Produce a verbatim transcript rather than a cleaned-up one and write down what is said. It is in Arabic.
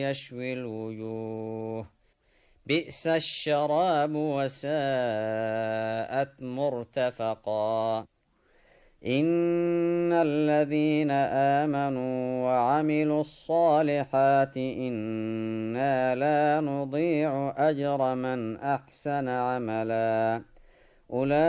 يشوي الوجوه بئس الشراب وساءت مرتفقا إن الذين آمنوا وعملوا الصالحات إنا لا نضيع أجر من أحسن عملا أولئك